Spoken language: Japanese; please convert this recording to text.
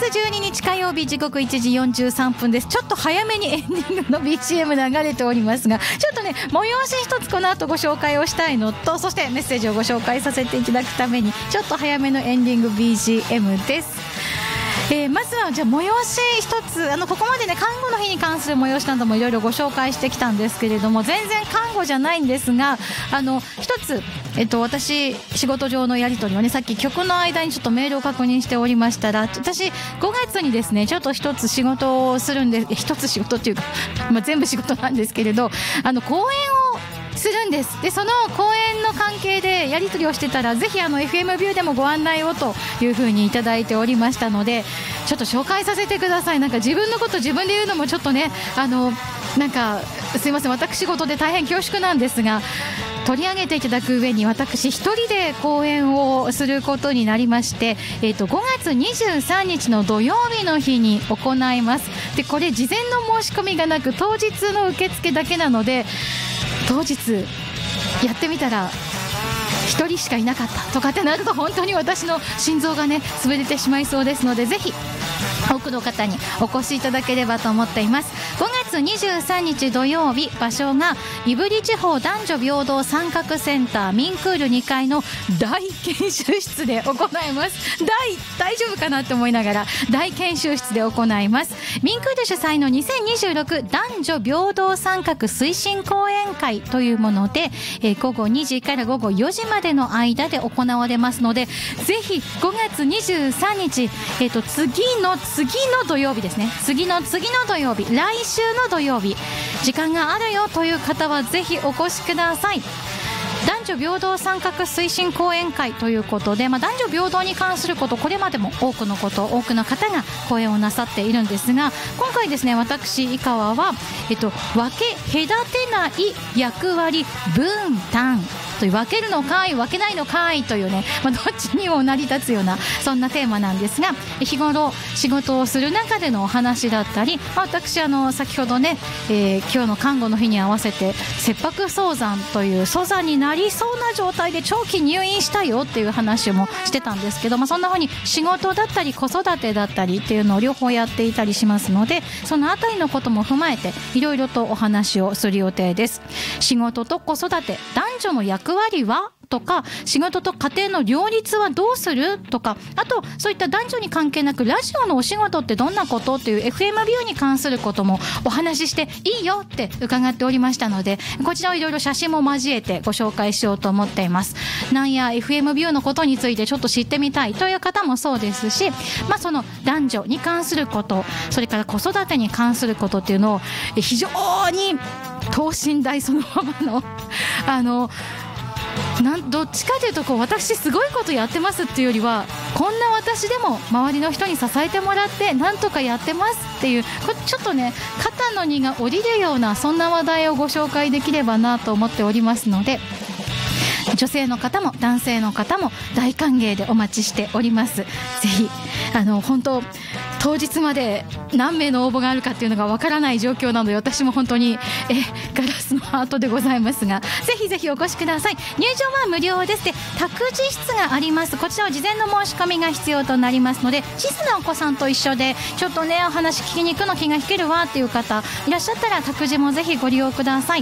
12日火曜日、時刻1時43分です。ちょっと早めにエンディングの BGM 流れておりますが、ちょっとね催し一つこの後ご紹介をしたいのと、そしてメッセージをご紹介させていただくためにちょっと早めのエンディング BGM です。まずはじゃあ催し一つ、ここまでね看護の日に関する催しなどもいろいろご紹介してきたんですけれども、全然看護じゃないんですが、一つ、私仕事上のやり取りをね、さっき曲の間にちょっとメールを確認しておりましたら、私5月にですねちょっと一つ仕事をするんで、一つ仕事っていうか、全部仕事なんですけれど、講演をするんです。でその講演の関係でやり取りをしてたら、ぜひFM ビューでもご案内をというふうにいただいておりましたので、ちょっと紹介させてください。なんか自分のこと自分で言うのもちょっとね、なんかすいません、私事で大変恐縮なんですが、取り上げていただく上に私一人で講演をすることになりまして、5月23日の土曜日の日に行います。でこれ事前の申し込みがなく、当日の受付だけなので、当日やってみたら1人しかいなかったとかってなると、本当に私の心臓がね潰れてしまいそうですので、ぜひ多くの方にお越しいただければと思っています。5月23日土曜日、場所が胆振地方男女平等参画センターミンクール2階の大研修室で行います。大丈夫かなって思いながら大研修室で行います。ミンクール主催の2026男女平等参画推進講演会というもので、午後2時から午後4時までの間で行われますので、ぜひ5月23日、次の土曜日ですね、次の土曜日、来週の土曜日、時間があるよという方はぜひお越しください。男女平等参画推進講演会ということで、男女平等に関すること、これまでも多くの方が講演をなさっているんですが、今回ですね、私井川は、分け隔てない役割分担という、分けるのかい分けないのかいというね、どっちにも成り立つようなそんなテーマなんですが、日頃仕事をする中でのお話だったり、私先ほどね、今日の看護の日に合わせて切迫早産という早産になりそうな状態で長期入院したよっていう話もしてたんですけど、そんな風に仕事だったり子育てだったりっていうのを両方やっていたりしますので、そのあたりのことも踏まえていろいろとお話をする予定です。仕事と子育て、男女の役割はとか、仕事と家庭の両立はどうするとか、あとそういった男女に関係なくラジオのお仕事ってどんなことっていう FM ビューに関することもお話ししていいよって伺っておりましたので、こちらをいろいろ写真も交えてご紹介しようと思っています。なんや FM ビューのことについてちょっと知ってみたいという方もそうですし、その男女に関すること、それから子育てに関することっていうのを非常に等身大そのままのどっちかというと私すごいことやってますっていうよりは、こんな私でも周りの人に支えてもらってなんとかやってますっていう、ちょっとね肩の荷が下りるようなそんな話題をご紹介できればなと思っておりますので、女性の方も男性の方も大歓迎でお待ちしております。ぜひ本当当日まで何名の応募があるかっていうのがわからない状況なので、私も本当にガラスのハートでございますが、ぜひぜひお越しください。入場は無料です。で託児室があります。こちらは事前の申し込みが必要となりますので、小さなお子さんと一緒でちょっとねお話聞きに行くの気が引けるわっていう方いらっしゃったら、託児もぜひご利用ください。